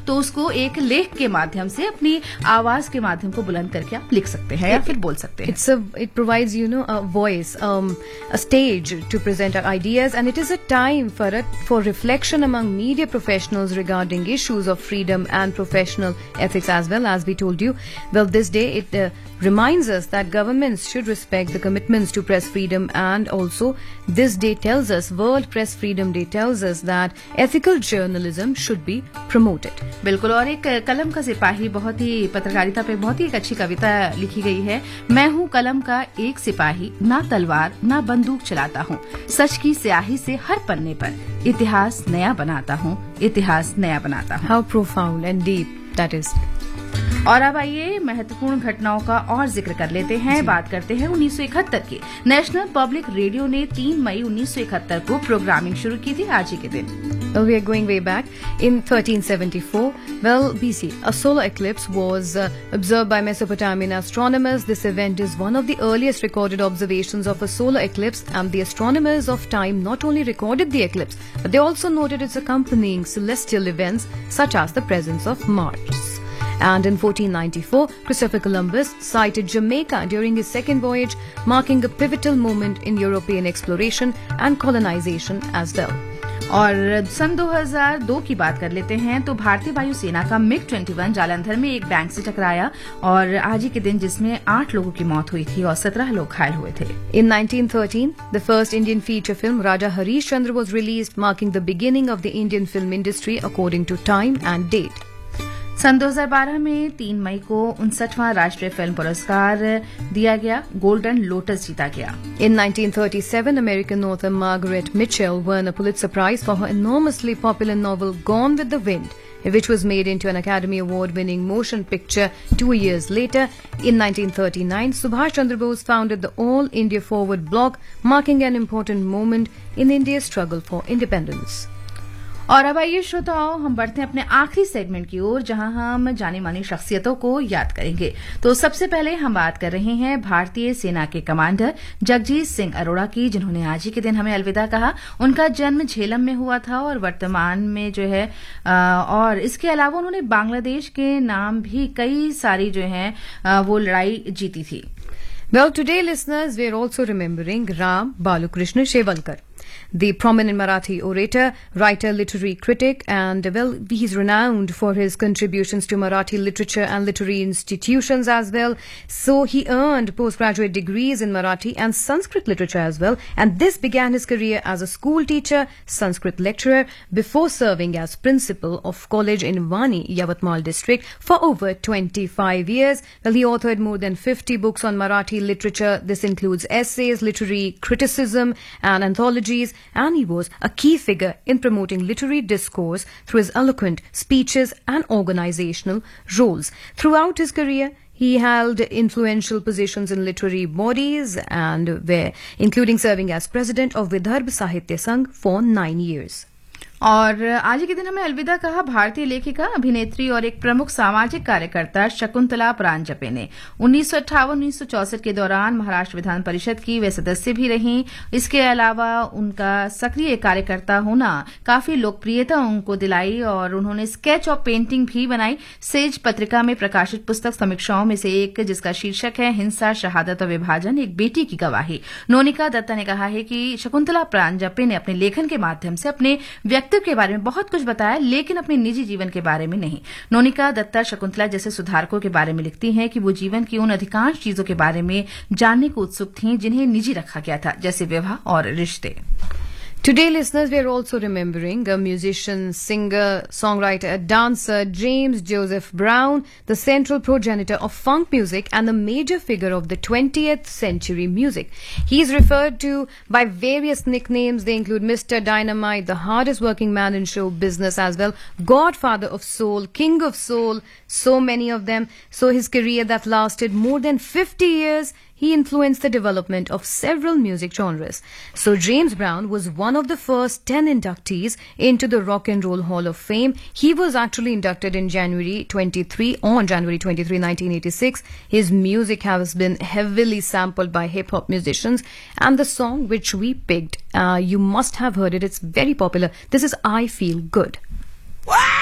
तो उसको एक लेख के माध्यम से अपनी आवाज के माध्यम को बुलंद करके आप लिख सकते हैं या फिर बोल सकते हैं. It provides, a voice, a stage to present our ideas, and it is a time for reflection among media professionals regarding issues of freedom and professional ethics as well. As we told you, well, this day it reminds us that governments should respect the commitments to press freedom, and also this day tells us, World Press Freedom Day tells us that ethical journalism should be promoted. बिल्कुल. और एक कलम का सिपाही, बहुत ही पत्रकारिता पे बहुत ही एक अच्छी कविता लिखी गई है. मैं हूँ कलम का एक सिपाही, ना तलवार ना बंदूक चलाता हूँ, सच की स्याही से हर पन्ने पर इतिहास नया बनाता हूँ, इतिहास नया बनाता हूँ. How profound and deep that is. और अब आइए महत्वपूर्ण घटनाओं का और जिक्र कर लेते हैं. बात करते हैं 1971 की. नेशनल पब्लिक रेडियो ने 3 मई 1971 को प्रोग्रामिंग शुरू की थी, आज ही के दिन. Well, we are going way back. In 1374, BC, a solar eclipse was observed by Mesopotamian astronomers. This event is one of the earliest recorded observations of a solar eclipse, and the astronomers of time not only recorded the eclipse, but they also noted its accompanying celestial events such as the presence of Mars. And in 1494, Christopher Columbus sighted Jamaica during his second voyage, marking a pivotal moment in European exploration and colonization as well. और सन 2002 की बात कर लेते हैं तो भारतीय वायुसेना का MiG-21 जालंधर में एक बैंक से टकराया और आज ही के दिन जिसमें 8 लोगों की मौत हुई थी और 17 लोग घायल हुए थे. In 1913, the first Indian feature film Raja Harishchandra was released, marking the beginning of the Indian film industry according to time and date. सन 2012 में 3 मई को 59वां राष्ट्रीय फिल्म पुरस्कार दिया गया. गोल्डन लोटस जीता गया. In 1937, American author Margaret Mitchell won a Pulitzer Prize for her enormously popular novel Gone with the Wind, which was made into an Academy Award-winning motion picture 2 years later. In 1939, Subhash Chandra Bose founded the All India Forward Bloc, marking an important moment in India's struggle for independence. और अब आइए श्रोताओं, हम बढ़ते हैं अपने आखिरी segment की ओर जहां हम जानी मानी शख्सियतों को याद करेंगे. तो सबसे पहले हम बात कर रहे हैं भारतीय सेना के कमांडर जगजीत सिंह अरोड़ा की, जिन्होंने आज ही के दिन हमें अलविदा कहा. उनका जन्म झेलम में हुआ था और वर्तमान में जो है और इसके अलावा उन्होंने बांग्लादेश के नाम भी कई सारी जो है वो लड़ाई जीती थी. Well, today, listeners, we are also remembering Ram Balukrishna Shevalkar, the prominent Marathi orator, writer, literary critic, and, well, he's renowned for his contributions to Marathi literature and literary institutions as well. So he earned postgraduate degrees in Marathi and Sanskrit literature as well, and this began his career as a school teacher, Sanskrit lecturer, before serving as principal of college in Vani, Yavatmal district, for over 25 years. Well, he authored more than 50 books on Marathi literature. This includes essays, literary criticism, and anthologies, and he was a key figure in promoting literary discourse through his eloquent speeches and organizational roles. Throughout his career, he held influential positions in literary bodies including serving as president of Vidarbha Sahitya Sangh for 9 years. और आज के दिन हमें अलविदा कहा भारतीय लेखिका, अभिनेत्री और एक प्रमुख सामाजिक कार्यकर्ता शकुंतला परांजपे ने. 1958-1964 के दौरान महाराष्ट्र विधान परिषद की वे सदस्य भी रहीं. इसके अलावा उनका सक्रिय कार्यकर्ता होना काफी लोकप्रियता उनको दिलाई और उन्होंने स्केच और पेंटिंग भी बनाई. सेज पत्रिका में प्रकाशित पुस्तक समीक्षाओं में से एक, जिसका शीर्षक है हिंसा, शहादत और विभाजन, एक बेटी की गवाही. नोनिका दत्ता ने कहा है कि शकुंतला परांजपे ने अपने लेखन के माध्यम से अपने व्यक्तित्व के बारे में बहुत कुछ बताया, लेकिन अपने निजी जीवन के बारे में नहीं. नोनिका दत्ता शकुंतला जैसे सुधारकों के बारे में लिखती हैं कि वो जीवन की उन अधिकांश चीजों के बारे में जानने को उत्सुक थीं जिन्हें निजी रखा गया था, जैसे विवाह और रिश्ते. Today, listeners, we are also remembering a musician, singer, songwriter, dancer, James Joseph Brown, the central progenitor of funk music and a major figure of the 20th century music. He is referred to by various nicknames. They include Mr. Dynamite, the hardest working man in show business as well, Godfather of Soul, King of Soul, so many of them. So his career that lasted more than 50 years, he influenced the development of several music genres. So James Brown was one of the first 10 inductees into the Rock and Roll Hall of Fame. He was actually inducted on January 23, 1986. His music has been heavily sampled by hip-hop musicians, and the song which we picked, you must have heard it. It's very popular. This is I Feel Good.